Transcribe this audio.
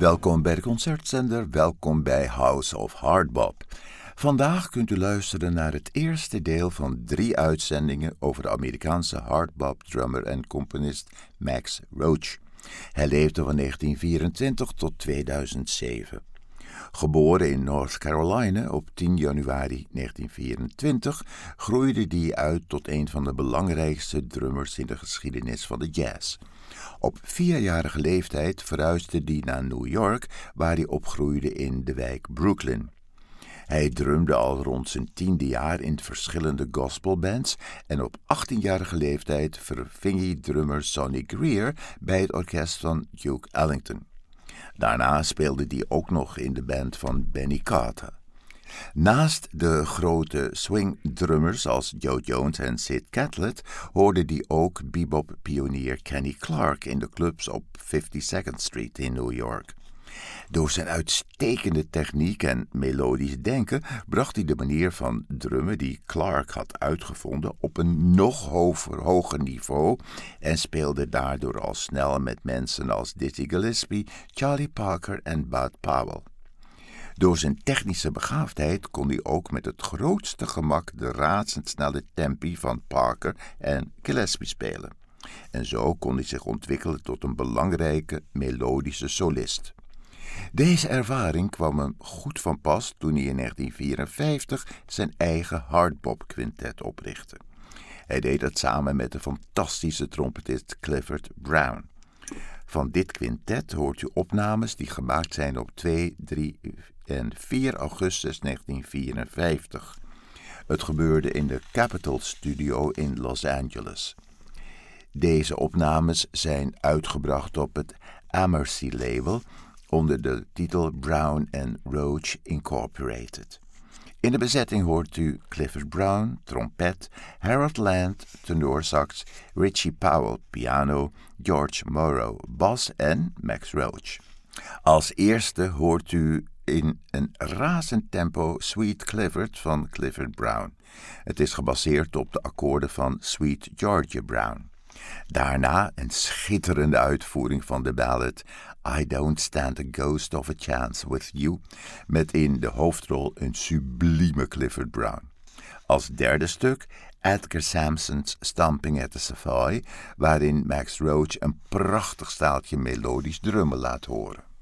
Welkom bij de Concertzender, welkom bij House of Hardbop. Vandaag kunt u luisteren naar het eerste deel van 3 uitzendingen over de Amerikaanse hardbop-drummer en componist Max Roach. Hij leefde van 1924 tot 2007. Geboren in North Carolina op 10 januari 1924, groeide hij uit tot een van de belangrijkste drummers in de geschiedenis van de jazz. Op 4-jarige leeftijd verhuisde hij naar New York, waar hij opgroeide in de wijk Brooklyn. Hij drumde al rond zijn 10e jaar in verschillende gospelbands en op 18-jarige leeftijd verving hij drummer Sonny Greer bij het orkest van Duke Ellington. Daarna speelde hij ook nog in de band van Benny Carter. Naast de grote swingdrummers als Joe Jones en Sid Catlett hoorde hij ook bebop-pionier Kenny Clarke in de clubs op 52nd Street in New York. Door zijn uitstekende techniek en melodisch denken bracht hij de manier van drummen die Clarke had uitgevonden op een nog hoger niveau en speelde daardoor al snel met mensen als Dizzy Gillespie, Charlie Parker en Bud Powell. Door zijn technische begaafdheid kon hij ook met het grootste gemak de razendsnelle tempi van Parker en Gillespie spelen. En zo kon hij zich ontwikkelen tot een belangrijke melodische solist. Deze ervaring kwam hem goed van pas toen hij in 1954 zijn eigen hardbop quintet oprichtte. Hij deed dat samen met de fantastische trompetist Clifford Brown. Van dit quintet hoort u opnames die gemaakt zijn op 2, 3 en 4 augustus 1954. Het gebeurde in de Capitol Studio in Los Angeles. Deze opnames zijn uitgebracht op het Amercy label onder de titel Brown & Roach Incorporated. In de bezetting hoort u Clifford Brown, trompet, Harold Land, tenorsax, Richie Powell, piano, George Morrow, bas en Max Roach. Als eerste hoort u in een razend tempo Sweet Clifford van Clifford Brown. Het is gebaseerd op de akkoorden van Sweet Georgia Brown. Daarna een schitterende uitvoering van de ballad I Don't Stand a Ghost of a Chance with You, met in de hoofdrol een sublieme Clifford Brown. Als derde stuk Edgar Sampson's Stomping at the Savoy, waarin Max Roach een prachtig staaltje melodisch drummen laat horen.